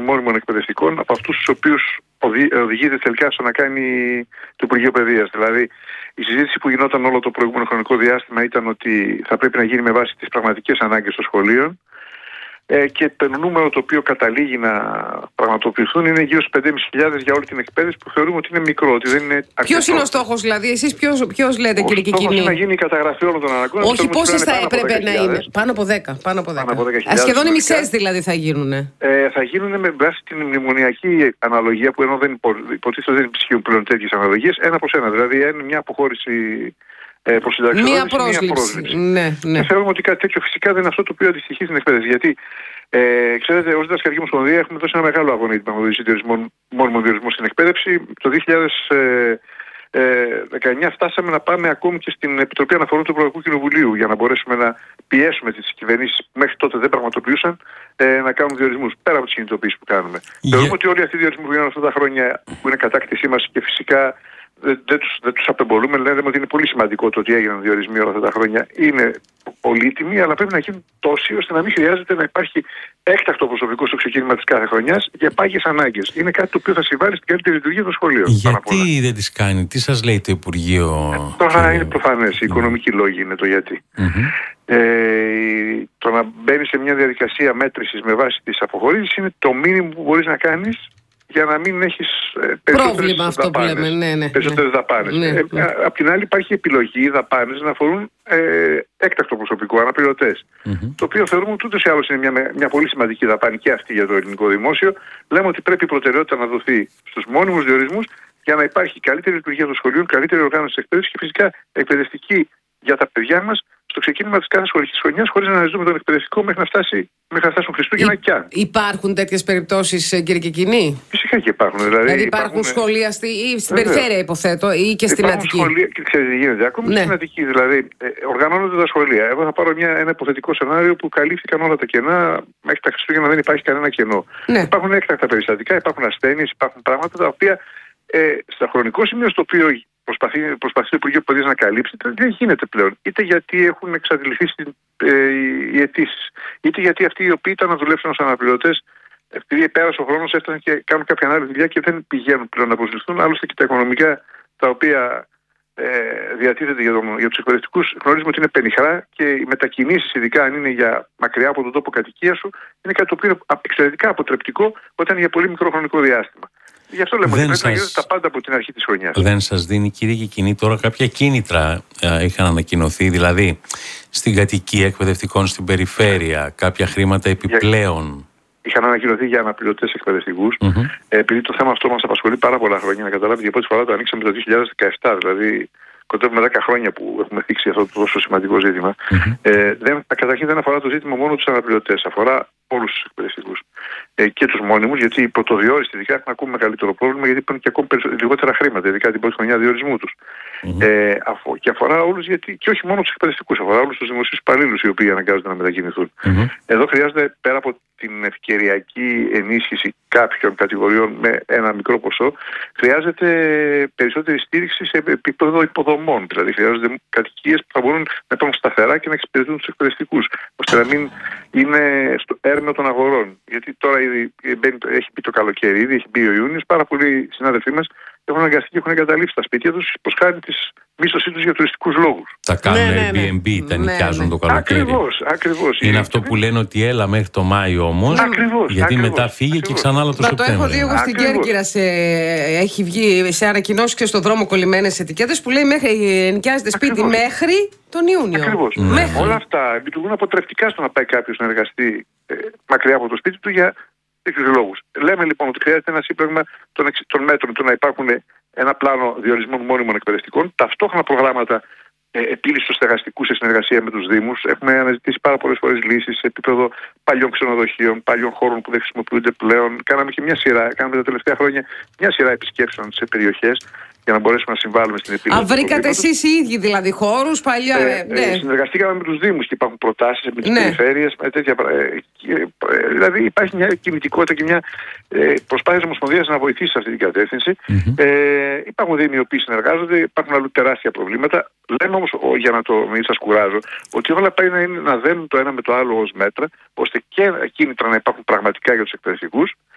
μόνιμων εκπαιδευτικών από αυτούς τους οποίους οδηγείται τελικά στο να κάνει το Υπουργείο Παιδείας. Δηλαδή, η συζήτηση που γινόταν όλο το προηγούμενο χρονικό διάστημα ήταν ότι θα πρέπει να γίνει με βάση τις πραγματικές ανάγκες των σχολείων. Και το νούμερο το οποίο καταλήγει να πραγματοποιηθούν είναι γύρω στους 5.500 για όλη την εκπαίδευση, που θεωρούμε ότι είναι μικρό, ότι δεν είναι αρκετό. Ποιος είναι ο στόχος, δηλαδή, εσείς ποιος λέτε, κύριε Κικκινή? Ο στόχος είναι να γίνει η καταγραφή όλων των αναγκών. Όχι, πόσες θα έπρεπε να είναι? Πάνω από 10. Πάνω από 10. Σχεδόν οι μισές δηλαδή θα γίνουν. Θα γίνουν με βάση την μνημονιακή αναλογία, που ενώ δεν υποτίθεται δεν ισχύουν πλέον τέτοιες αναλογίες, 1/1. Δηλαδή είναι μια αποχώρηση. Μία πρόσληψη. Ναι. Θεωρούμε ότι κάτι τέτοιο φυσικά δεν είναι αυτό το οποίο αντιστοιχεί στην εκπαίδευση. Γιατί, ξέρετε, ως Διδασκαλική Ομοσπονδία έχουμε δώσει ένα μεγάλο αγώνα μόνιμων διορισμών στην εκπαίδευση. Το 2019 φτάσαμε να πάμε ακόμη και στην Επιτροπή Αναφορών του Ευρωπαϊκού Κοινοβουλίου για να μπορέσουμε να πιέσουμε τις κυβερνήσεις που μέχρι τότε δεν πραγματοποιούσαν να κάνουν διορισμούς, πέρα από τις κινητοποιήσεις που κάνουμε. Θεωρούμε ότι όλοι αυτοί οι διορισμοί που γίνονται αυτά τα χρόνια, που είναι κατάκτησή μας και φυσικά δεν τους απεμπολούμε, λέμε ότι είναι πολύ σημαντικό το ότι έγιναν διορισμοί όλα αυτά τα χρόνια. Είναι πολύτιμοι, αλλά πρέπει να γίνουν τόσοι ώστε να μην χρειάζεται να υπάρχει έκτακτο προσωπικό στο ξεκίνημα της κάθε χρονιάς για πάγιες ανάγκες. Είναι κάτι το οποίο θα συμβάλλει στην καλύτερη λειτουργία των σχολείων. Γιατί δεν τις κάνει, τι σας λέει το Υπουργείο? Τώρα είναι προφανές. Οι οικονομικοί λόγοι είναι το γιατί. Το να μπαίνει σε μια διαδικασία μέτρησης με βάση τις αποχωρήσεις είναι το μήνυμο που μπορείς να κάνεις για να μην έχεις περισσότερες δαπάνες. Απ' την άλλη υπάρχει επιλογή οι δαπάνες να αφορούν έκτακτο προσωπικό, αναπληρωτές. Το οποίο θεωρούμε ότι ούτως ή άλλως είναι μια πολύ σημαντική δαπάνη και αυτή για το ελληνικό δημόσιο. Λέμε ότι πρέπει η προτεραιότητα να δοθεί στους μόνιμους διορισμούς για να υπάρχει καλύτερη λειτουργία των σχολείων, καλύτερη οργάνωση της εκπαίδευσης και φυσικά εκπαιδευτική για τα παιδιά μας στο ξεκίνημα της κάθε σχολικής χρονιάς, χωρίς να αναζητούμε τον εκπαιδευτικό μέχρι να φτάσουν Χριστούγεννα και αν. Υπάρχουν τέτοιες περιπτώσεις, κύριε Κικκινή? Φυσικά και υπάρχουν. Δηλαδή υπάρχουν σχολεία στην περιφέρεια, υποθέτω, ή και στην Αττική? Σχολεία, ξέρετε τι γίνεται. Ακόμη και στην Αττική. Δηλαδή, οργανώνονται τα σχολεία. Εγώ θα πάρω ένα υποθετικό σενάριο που καλύφθηκαν όλα τα κενά. Μέχρι τα Χριστούγεννα δεν υπάρχει κανένα κενό. Υπάρχουν έκτακτα περιστατικά, υπάρχουν ασθένειες, υπάρχουν πράγματα τα οποία στο χρονικό σημείο στο οποίο προσπαθεί το Υπουργείο Παιδείας να καλύψει, δεν γίνεται πλέον. Είτε γιατί έχουν εξαντληθεί οι αιτήσεις, είτε γιατί αυτοί οι οποίοι ήταν να δουλέψουν ως αναπληρωτές, επειδή πέρασε ο χρόνος, έφτασαν και κάνουν κάποια άλλη δουλειά και δεν πηγαίνουν πλέον να προσληφθούν. Άλλωστε και τα οικονομικά τα οποία διατίθεται για τους εκπαιδευτικούς, γνωρίζουμε ότι είναι πενιχρά και οι μετακινήσεις, ειδικά αν είναι για μακριά από τον τόπο κατοικίας σου, είναι κάτι το οποίο είναι εξαιρετικά αποτρεπτικό όταν είναι για πολύ μικρό χρονικό διάστημα. Γι' αυτό λέμε ότι πρέπει να γίνονται τα πάντα από την αρχή της χρονιάς. Δεν σας δίνει, κύριε Κικκινή, τώρα κάποια κίνητρα είχαν ανακοινωθεί, δηλαδή στην κατοικία εκπαιδευτικών στην περιφέρεια, κάποια χρήματα επιπλέον? Είχαν ανακοινωθεί για αναπληρωτές εκπαιδευτικούς. Επειδή το θέμα αυτό μας απασχολεί πάρα πολλά χρόνια, να καταλάβετε, για πρώτη φορά το ανοίξαμε το 2017, δηλαδή κοντεύουμε 10 χρόνια που έχουμε θίξει αυτό το τόσο σημαντικό ζήτημα. Καταρχήν δεν αφορά το ζήτημα μόνο τους αναπληρωτές, αφορά όλους τους εκπαιδευτικούς και τους μόνιμους, γιατί οι πρωτοδιόριστοι ειδικά έχουν ακόμη μεγαλύτερο πρόβλημα, γιατί παίρνουν και ακόμη λιγότερα χρήματα, ειδικά την πρώτη χρονιά διορισμού τους. Και αφορά όλους, γιατί και όχι μόνο τους εκπαιδευτικούς, αφορά όλους τους δημοσίους υπαλλήλους οι οποίοι αναγκάζονται να μετακινηθούν. Εδώ χρειάζεται, πέρα από την ευκαιριακή ενίσχυση κάποιων κατηγοριών με ένα μικρό ποσό, χρειάζεται περισσότερη στήριξη σε επίπεδο υποδομών. Δηλαδή, χρειάζονται κατοικίες που θα μπορούν να υπάρχουν σταθερά και να εξυπηρετούν τους εκπαιδευτικούς, ώστε να μην είναι στο έρμεο των αγορών. Γιατί τώρα ήδη έχει μπει το καλοκαίρι, ήδη έχει μπει ο Ιούνιος, πάρα πολλοί συνάδελφοί μας έχουν αναγκαστεί και έχουν εγκαταλείψει τα σπίτια τους προς χάρη της μίσθωσή τους για τουριστικούς λόγους. Τα κάνουν Airbnb, τα νοικιάζουν το καλοκαίρι. Ακριβώς. Είναι αυτό που λένε ότι έλα μέχρι το Μάιο όμως, γιατί μετά φύγε και ξανά άλλο το Σεπτέμβριο. Το έχω δει εγώ στην Κέρκυρα, έχει βγει σε ανακοινώσεις και στον δρόμο κολλημένες ετικέτες που λέει νοικιάζεται σπίτι μέχρι τον Ιούνιο. Ακριβώς. Όλα αυτά λειτουργούν αποτρεπτικά στο να πάει κάποιος να εργαστεί μακριά από το σπίτι του για τέτοιους λόγους. Λέμε λοιπόν ότι χρειάζεται ένα σύμπλεγμα των μέτρων, το να υπάρχουν ένα πλάνο διορισμών μόνιμων εκπαιδευτικών, ταυτόχρονα προγράμματα επίλυσης του στεγαστικού σε συνεργασία με τους Δήμους. Έχουμε αναζητήσει πάρα πολλές φορές λύσεις σε επίπεδο παλιών ξενοδοχείων, παλιών χώρων που δεν χρησιμοποιούνται πλέον. Κάναμε τα τελευταία χρόνια μια σειρά επισκέψεων σε περιοχές για να μπορέσουμε να συμβάλλουμε στην επίλυση. Βρήκατε εσείς οι ίδιοι δηλαδή χώρους παλιά? Συνεργαστήκαμε με τους Δήμους και υπάρχουν προτάσεις με τις περιφέρειες, με τέτοια δηλαδή υπάρχει μια κινητικότητα και μια προσπάθεια της Ομοσπονδίας να βοηθήσει σε αυτή την κατεύθυνση. Υπάρχουν Δήμοι οι οποίοι συνεργάζονται, υπάρχουν αλλού τεράστια προβλήματα. Λέμε όμως, για να μην σας κουράζω, ότι όλα πρέπει να δένουν το ένα με το άλλο ως μέτρα, ώστε και κίνητρα να υπάρχουν πραγματικά για τους εκπαιδευτικούς,